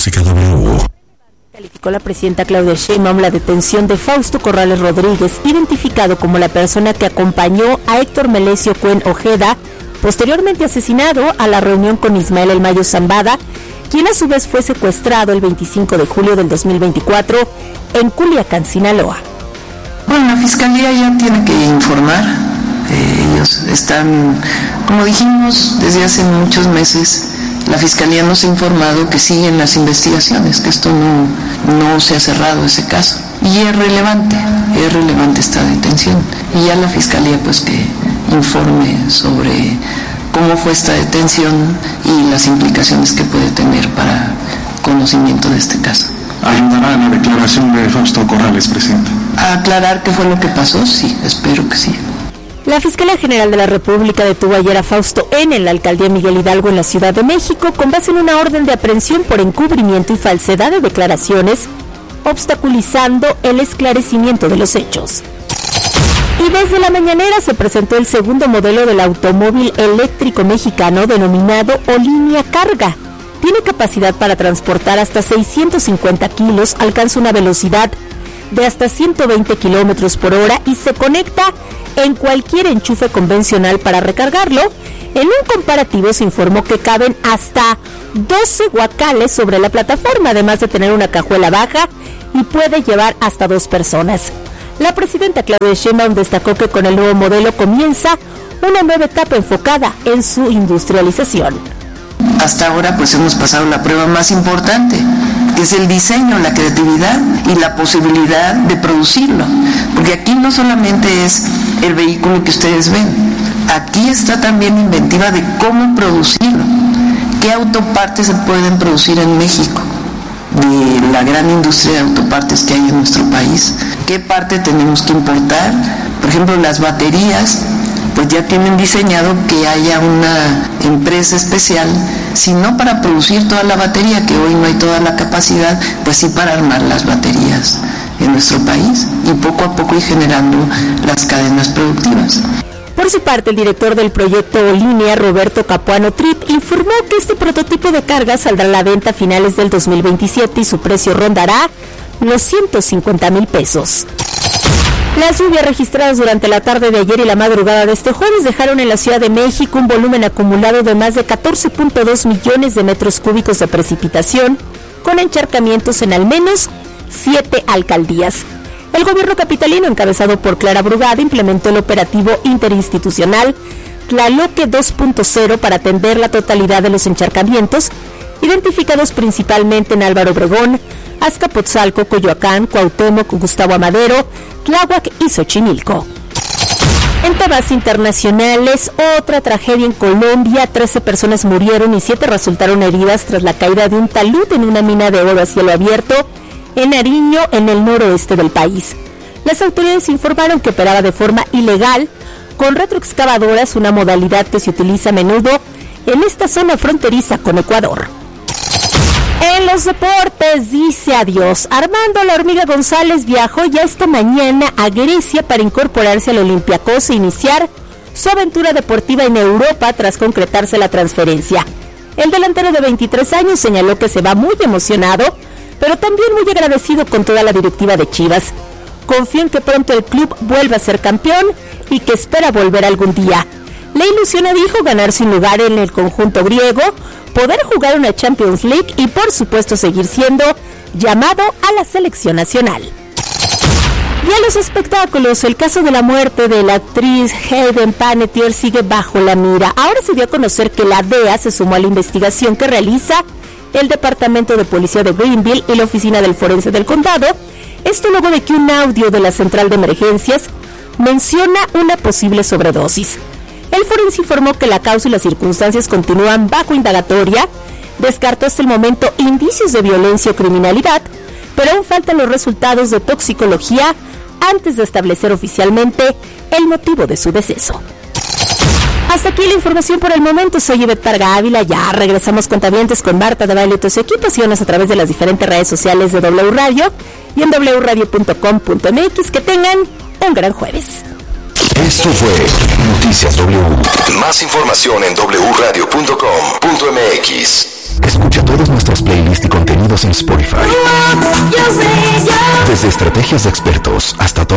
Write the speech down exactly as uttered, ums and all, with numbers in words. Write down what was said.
Música W. Calificó la presidenta Claudia Sheinbaum la detención de Fausto Corrales Rodríguez, identificado como la persona que acompañó a Héctor Melesio Cuen Ojeda, posteriormente asesinado, a la reunión con Ismael El Mayo Zambada, quien a su vez fue secuestrado el veinticinco de julio del dos mil veinticuatro en Culiacán, Sinaloa. Bueno, la Fiscalía ya tiene que informar. Eh, ellos están, como dijimos, desde hace muchos meses, la Fiscalía nos ha informado que siguen las investigaciones, que esto no, no se ha cerrado ese caso. Y es relevante, es relevante esta detención. Y ya la Fiscalía pues que informe sobre cómo fue esta detención y las implicaciones que puede tener para conocimiento de este caso. ¿Ayudará en la declaración de Fausto Corrales, presidente? ¿A aclarar qué fue lo que pasó? Sí, espero que sí. La Fiscalía General de la República detuvo ayer a Fausto N. en la alcaldía Miguel Hidalgo en la Ciudad de México con base en una orden de aprehensión por encubrimiento y falsedad de declaraciones, obstaculizando el esclarecimiento de los hechos. Y desde la mañanera se presentó el segundo modelo del automóvil eléctrico mexicano denominado Olinia Carga. Tiene capacidad para transportar hasta seiscientos cincuenta kilos, alcanza una velocidad de hasta ciento veinte kilómetros por hora y se conecta en cualquier enchufe convencional para recargarlo. En un comparativo se informó que caben hasta doce guacales sobre la plataforma, además de tener una cajuela baja y puede llevar hasta dos personas. La presidenta Claudia Sheinbaum destacó que con el nuevo modelo comienza una nueva etapa enfocada en su industrialización. Hasta ahora pues hemos pasado la prueba más importante, que es el diseño, la creatividad y la posibilidad de producirlo. Porque aquí no solamente es el vehículo que ustedes ven, aquí está también la inventiva de cómo producirlo. ¿Qué autopartes se pueden producir en México? De la gran industria de autopartes que hay en nuestro país. ¿Qué parte tenemos que importar? Por ejemplo, las baterías, pues ya tienen diseñado que haya una empresa especial, si no para producir toda la batería, que hoy no hay toda la capacidad, pues sí para armar las baterías en nuestro país y poco a poco ir generando las cadenas productivas. Por su parte, el director del proyecto Olinia, Roberto Capuano Trip, informó que este prototipo de carga saldrá a la venta a finales del dos mil veintisiete y su precio rondará los ciento cincuenta mil pesos. Las lluvias registradas durante la tarde de ayer y la madrugada de este jueves dejaron en la Ciudad de México un volumen acumulado de más de catorce punto dos millones de metros cúbicos de precipitación, con encharcamientos en al menos siete alcaldías. El gobierno capitalino, encabezado por Clara Brugada, implementó el operativo interinstitucional Tlaloque dos punto cero para atender la totalidad de los encharcamientos, identificados principalmente en Álvaro Obregón, Azcapotzalco, Coyoacán, Cuauhtémoc, Gustavo Amadero, Tláhuac y Xochimilco. En temas internacionales, otra tragedia en Colombia. trece personas murieron y siete resultaron heridas tras la caída de un talud en una mina de oro a cielo abierto en Nariño, en el noroeste del país. Las autoridades informaron que operaba de forma ilegal con retroexcavadoras, una modalidad que se utiliza a menudo en esta zona fronteriza con Ecuador. En los deportes, dice adiós. Armando La Hormiga González viajó ya esta mañana a Grecia para incorporarse al Olympiacos e iniciar su aventura deportiva en Europa tras concretarse la transferencia. El delantero de veintitrés años señaló que se va muy emocionado, pero también muy agradecido con toda la directiva de Chivas. Confío en que pronto el club vuelva a ser campeón y que espera volver algún día. Le ilusiona, dijo, ganarse un lugar en el conjunto griego, poder jugar una Champions League y por supuesto seguir siendo llamado a la selección nacional. Y a los espectáculos, el caso de la muerte de la actriz Hayden Panettiere sigue bajo la mira. Ahora se dio a conocer que la D E A se sumó a la investigación que realiza el Departamento de Policía de Greenville y la Oficina del Forense del Condado. Esto luego de que un audio de la Central de Emergencias menciona una posible sobredosis. El forense informó que la causa y las circunstancias continúan bajo indagatoria, descartó hasta el momento indicios de violencia o criminalidad, pero aún faltan los resultados de toxicología antes de establecer oficialmente el motivo de su deceso. Hasta aquí la información por el momento. Soy Ivette Parga Ávila. Ya regresamos con Tabientes con Marta de Baile y sus equipaciones a través de las diferentes redes sociales de W Radio y en doble u radio punto com punto m x. Que tengan un gran jueves. Esto fue Noticias W. Más información en doble u radio punto com punto m x. Escucha todos nuestros playlists y contenido en Spotify. Desde estrategias de expertos hasta